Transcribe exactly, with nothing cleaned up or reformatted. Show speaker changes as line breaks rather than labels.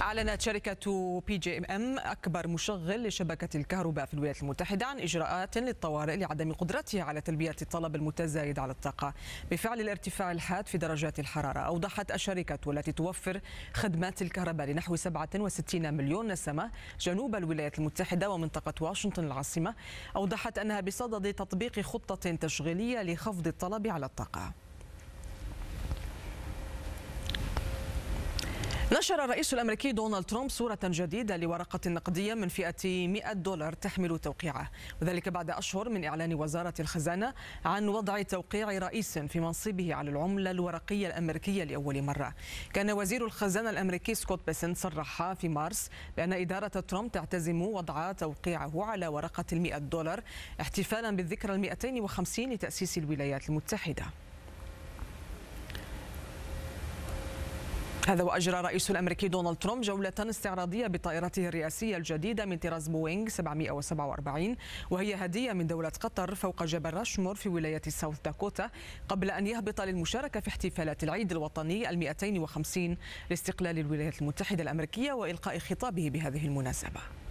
أعلنت شركة بي جي إم أكبر مشغل لشبكة الكهرباء في الولايات المتحدة عن إجراءات للطوارئ لعدم قدرتها على تلبية الطلب المتزايد على الطاقة بفعل الارتفاع الحاد في درجات الحرارة. أوضحت الشركة والتي توفر خدمات الكهرباء لنحو سبعة وستين مليون نسمة جنوب الولايات المتحدة ومنطقة واشنطن العاصمة، أوضحت أنها بصدد تطبيق خطة تشغيلية لخفض الطلب على الطاقة. نشر الرئيس الأمريكي دونالد ترامب صورة جديدة لورقة نقدية من فئة مئة دولار تحمل توقيعه، وذلك بعد أشهر من إعلان وزارة الخزانة عن وضع توقيع رئيس في منصبه على العملة الورقية الأمريكية لأول مرة. كان وزير الخزانة الأمريكي سكوت بيسنت صرح في مارس بأن إدارة ترامب تعتزم وضع توقيعه على ورقة المئة دولار احتفالا بالذكرى المئتين وخمسين لتأسيس الولايات المتحدة. هذا وأجرى الرئيس الأمريكي دونالد ترامب جولة استعراضية بطائرته الرئاسية الجديدة من طراز بوينغ سبعمئة وسبعة وأربعين، وهي هدية من دولة قطر فوق جبل راشمور في ولاية ساوث داكوتا، قبل أن يهبط للمشاركة في احتفالات العيد الوطني المئتين وخمسين لاستقلال الولايات المتحدة الأمريكية وإلقاء خطابه بهذه المناسبة.